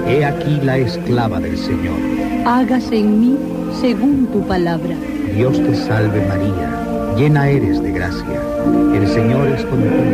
He aquí la esclava del Señor. Hágase en mí según tu palabra. Dios te salve María, llena eres de gracia. El Señor es contigo.